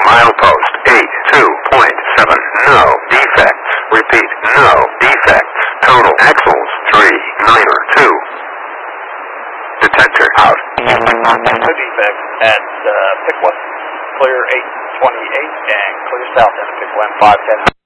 Milepost 82.7. No defects. Repeat, no defects. Total axles 392. Detector out. No defects at Pickwa. Clear 828 and clear south into Pickwa 510.